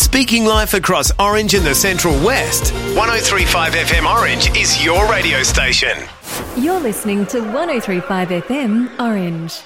Speaking life across Orange and the Central West. 103.5 FM Orange is your radio station. You're listening to 103.5 FM Orange.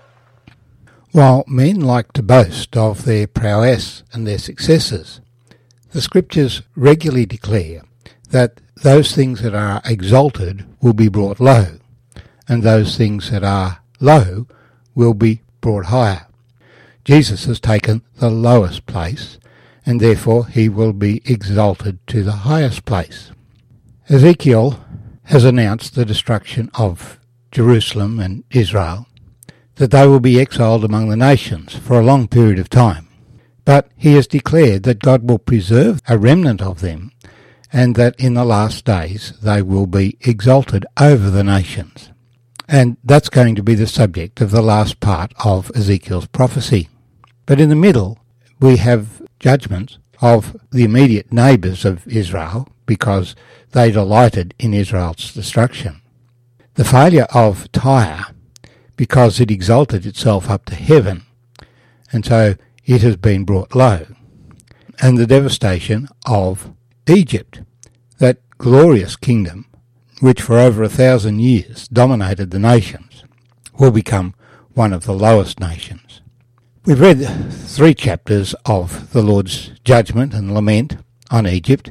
While men like to boast of their prowess and their successes, the Scriptures regularly declare that those things that are exalted will be brought low, and those things that are low will be brought higher. Jesus has taken the lowest place, and therefore he will be exalted to the highest place. Ezekiel has announced the destruction of Jerusalem and Israel, that they will be exiled among the nations for a long period of time. But he has declared that God will preserve a remnant of them, and that in the last days they will be exalted over the nations. And that's going to be the subject of the last part of Ezekiel's prophecy. But in the middle, we have judgments of the immediate neighbours of Israel, because they delighted in Israel's destruction. The failure of Tyre, because it exalted itself up to heaven, and so it has been brought low. And the devastation of Egypt, that glorious kingdom, which for over 1,000 years dominated the nations, will become one of the lowest nations. We've read 3 chapters of the Lord's judgment and lament on Egypt,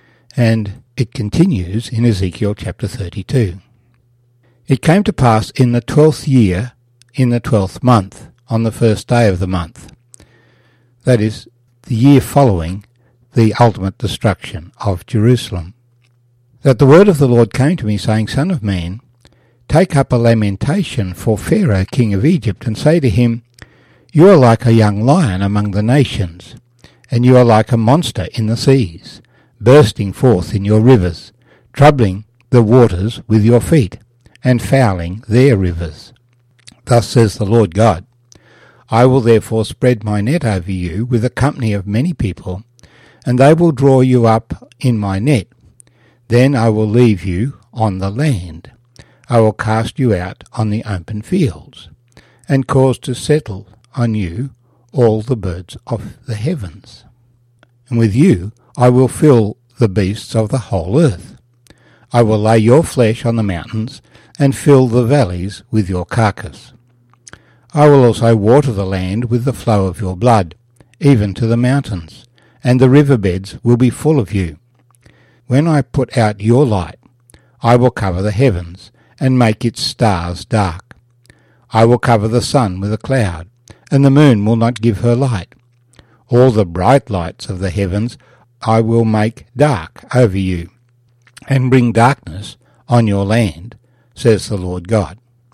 and it continues in Ezekiel chapter 32. It came to pass in the 12th year, in the 12th month, on the first day of the month, that is, the year following the ultimate destruction of Jerusalem, that the word of the Lord came to me, saying, Son of man, take up a lamentation for Pharaoh king of Egypt, and say to him, You are like a young lion among the nations, and you are like a monster in the seas, bursting forth in your rivers, troubling the waters with your feet, and fouling their rivers. Thus says the Lord God, I will therefore spread my net over you with a company of many people, and they will draw you up in my net. Then I will leave you on the land. I will cast you out on the open fields, and cause to settle on you all the birds of the heavens. And with you I will fill the beasts of the whole earth. I will lay your flesh on the mountains, and fill the valleys with your carcass. I will also water the land with the flow of your blood, even to the mountains, and the river beds will be full of you. When I put out your light, I will cover the heavens, and make its stars dark. I will cover the sun with a cloud, and the moon will not give her light. All the bright lights of the heavens I will make dark over you, and bring darkness on your land, says the Lord God.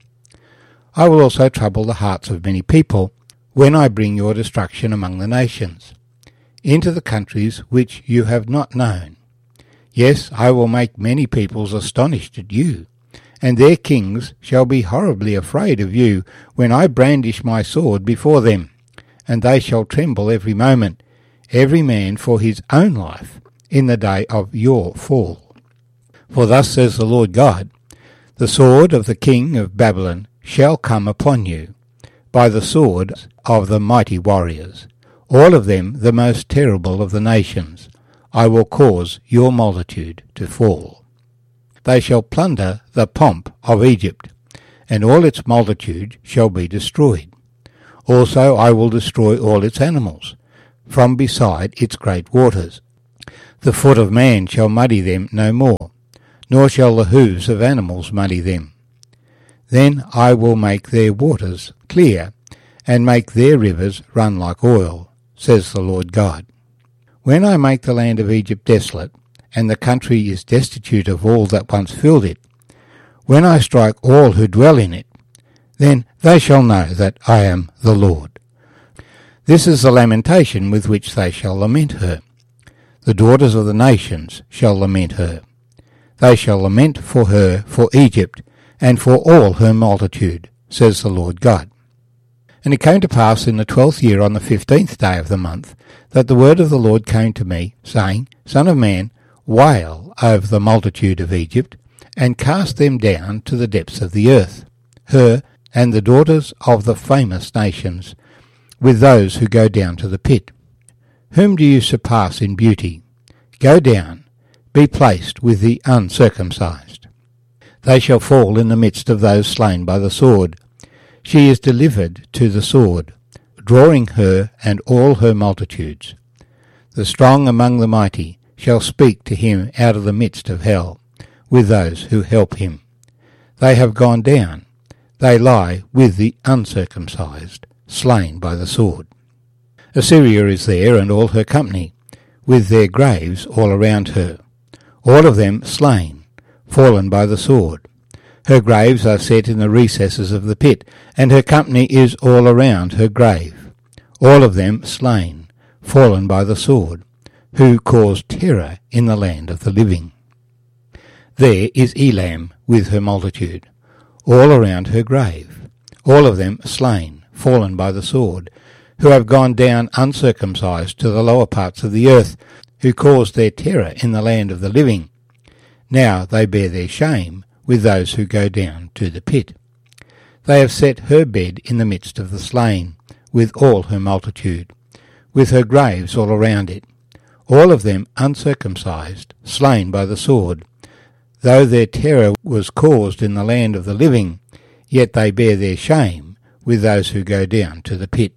I will also trouble the hearts of many people, when I bring your destruction among the nations, into the countries which you have not known. Yes, I will make many peoples astonished at you, and their kings shall be horribly afraid of you when I brandish my sword before them, and they shall tremble every moment, every man for his own life, in the day of your fall. For thus says the Lord God, the sword of the king of Babylon shall come upon you, by the sword of the mighty warriors, all of them the most terrible of the nations. I will cause your multitude to fall. They shall plunder the pomp of Egypt, and all its multitude shall be destroyed. Also I will destroy all its animals, from beside its great waters. The foot of man shall muddy them no more, nor shall the hoofs of animals muddy them. Then I will make their waters clear, and make their rivers run like oil, says the Lord God. When I make the land of Egypt desolate, and the country is destitute of all that once filled it, when I strike all who dwell in it, then they shall know that I am the Lord. This is the lamentation with which they shall lament her. The daughters of the nations shall lament her. They shall lament for her, for Egypt, and for all her multitude, says the Lord God. And it came to pass in the 12th year, on the 15th day of the month, that the word of the Lord came to me, saying, Son of man, wail over the multitude of Egypt, and cast them down to the depths of the earth, her and the daughters of the famous nations, with those who go down to the pit. whom do you surpass in beauty? Go down, be placed with the uncircumcised. They shall fall in the midst of those slain by the sword. She is delivered to the sword, drawing her and all her multitudes. The strong among the mighty shall speak to him out of the midst of hell, with those who help him. They have gone down, they lie with the uncircumcised, slain by the sword. Assyria is there and all her company, with their graves all around her, all of them slain, fallen by the sword. Her graves are set in the recesses of the pit, and her company is all around her grave, all of them slain, fallen by the sword, who caused terror in the land of the living. There is Elam with her multitude, all around her grave, all of them slain, fallen by the sword, who have gone down uncircumcised to the lower parts of the earth, who caused their terror in the land of the living. Now they bear their shame with those who go down to the pit. They have set her bed in the midst of the slain, with all her multitude, with her graves all around it, all of them uncircumcised, slain by the sword. Though their terror was caused in the land of the living, yet they bear their shame with those who go down to the pit.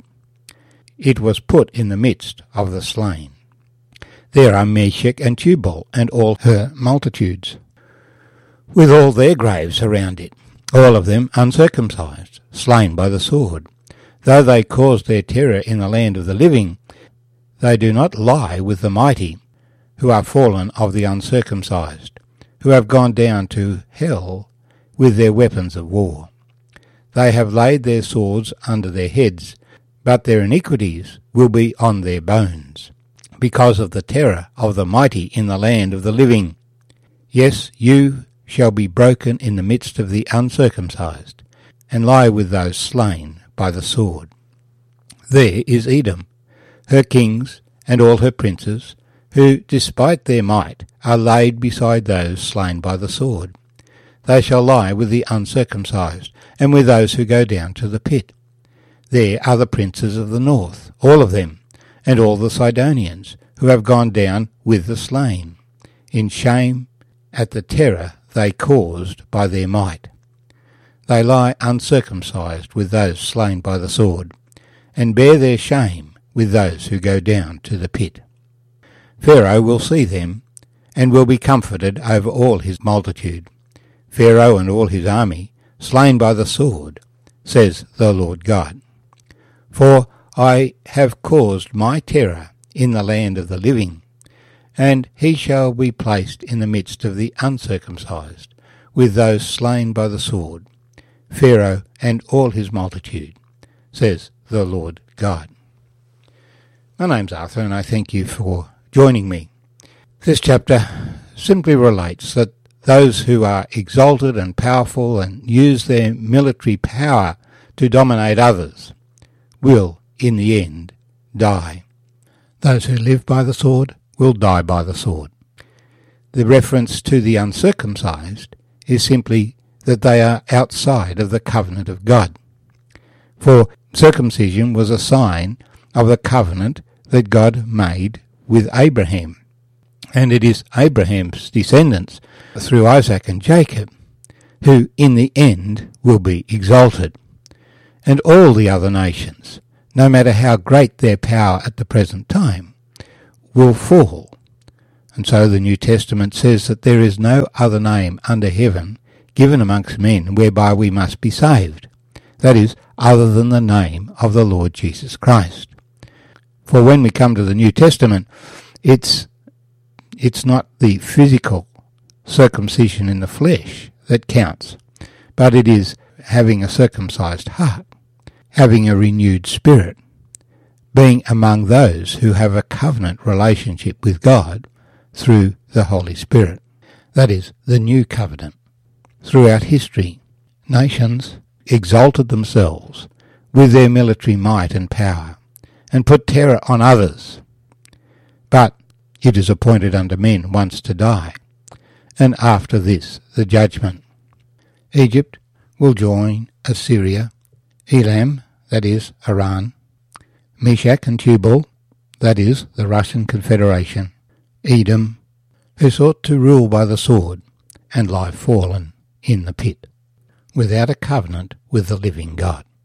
It was put in the midst of the slain. There are Meshech and Tubal and all her multitudes, with all their graves around it, all of them uncircumcised, slain by the sword. Though they caused their terror in the land of the living, they do not lie with the mighty, who are fallen of the uncircumcised, who have gone down to hell with their weapons of war. They have laid their swords under their heads, but their iniquities will be on their bones, because of the terror of the mighty in the land of the living. Yes, you shall be broken in the midst of the uncircumcised, and lie with those slain by the sword. There is Edom, her kings and all her princes, who, despite their might, are laid beside those slain by the sword. They shall lie with the uncircumcised, and with those who go down to the pit. There are the princes of the north, all of them, and all the Sidonians, who have gone down with the slain, in shame at the terror they caused by their might. They lie uncircumcised with those slain by the sword, and bear their shame with those who go down to the pit. Pharaoh will see them, and will be comforted over all his multitude. Pharaoh and all his army, slain by the sword, says the Lord God. For I have caused my terror in the land of the living, and he shall be placed in the midst of the uncircumcised, with those slain by the sword, Pharaoh and all his multitude, says the Lord God. My name's Arthur, and I thank you for joining me. This chapter simply relates that those who are exalted and powerful and use their military power to dominate others will, in the end, die. Those who live by the sword will die by the sword. The reference to the uncircumcised is simply that they are outside of the covenant of God. For circumcision was a sign of the covenant that God made with Abraham, and it is Abraham's descendants through Isaac and Jacob who in the end will be exalted, and all the other nations, no matter how great their power at the present time, will fall. And so the New Testament says that there is no other name under heaven given amongst men whereby we must be saved, that is, other than the name of the Lord Jesus Christ. For when we come to the New Testament, it's not the physical circumcision in the flesh that counts, but it is having a circumcised heart, having a renewed spirit, being among those who have a covenant relationship with God through the Holy Spirit. That is, the new covenant. Throughout history, nations exalted themselves with their military might and power, and put terror on others. But it is appointed unto men once to die, and after this the judgment. Egypt will join Assyria, Elam, that is, Iran, Meshech and Tubal, that is, the Russian Confederation, Edom, who sought to rule by the sword, and lie fallen in the pit, without a covenant with the living God.